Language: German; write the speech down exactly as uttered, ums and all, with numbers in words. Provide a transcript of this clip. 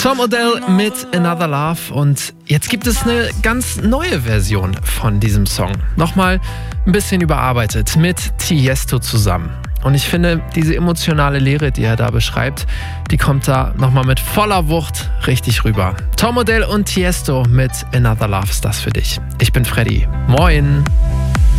Tom Odell mit Another Love und jetzt gibt es eine ganz neue Version von diesem Song. Nochmal ein bisschen überarbeitet mit Tiesto zusammen. Und ich finde, diese emotionale Leere, die er da beschreibt, die kommt da nochmal mit voller Wucht richtig rüber. Tom Odell und Tiesto mit Another Love ist das für dich. Ich bin Freddy. Moin!